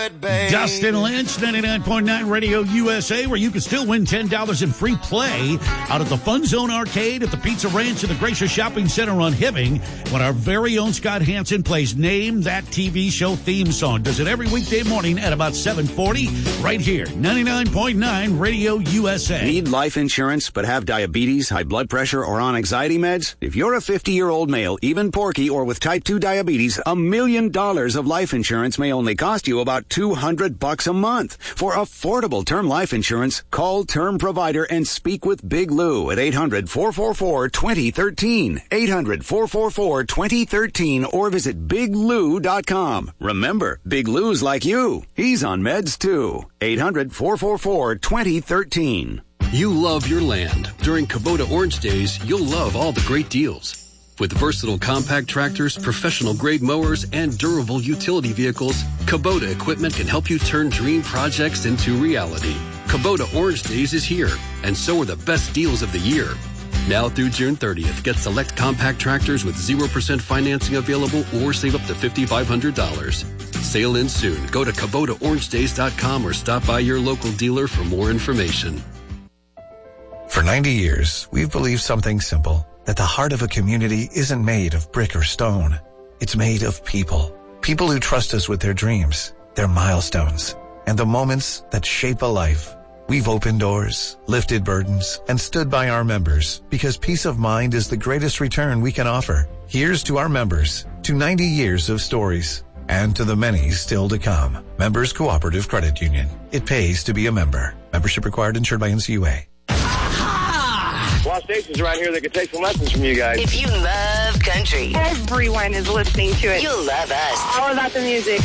it, babe. Dustin Lynch, 99.9 Radio USA, where you can still win $10 in free play out at the Fun Zone Arcade at the Pizza Ranch in the Gracia Shopping Center on Hibbing, when our very own Scott Hansen plays Name That TV Show theme song. Does it every weekday morning at about 7:40 right here, 99.9 Radio USA. Need life insurance but have diabetes, high blood pressure, or on anxiety meds? If you're a 50-year-old male, even porky, or with type 2 diabetes, $1 million of life insurance may only cost you about $200 a month. For affordable term life insurance, call Term Provider and speak with Big Lou at 800-444-2013. 800-444-2013 or visit biglou.com. Remember, Big Lou's like you. He's on meds too. 800-444-2013. You love your land. During Kubota Orange Days, you'll love all the great deals. With versatile compact tractors, professional-grade mowers, and durable utility vehicles, Kubota equipment can help you turn dream projects into reality. Kubota Orange Days is here, and so are the best deals of the year. Now through June 30th, get select compact tractors with 0% financing available or save up to $5,500. Sale ends soon. Go to KubotaOrangeDays.com or stop by your local dealer for more information. For 90 years, we've believed something simple, that the heart of a community isn't made of brick or stone. It's made of people. People who trust us with their dreams, their milestones, and the moments that shape a life. We've opened doors, lifted burdens, and stood by our members because peace of mind is the greatest return we can offer. Here's to our members, to 90 years of stories, and to the many still to come. Members Cooperative Credit Union. It pays to be a member. Membership required, insured by NCUA. A lot of stations around here that could take some lessons from you guys. If you love country, everyone is listening to it. You'll love us. All about the music.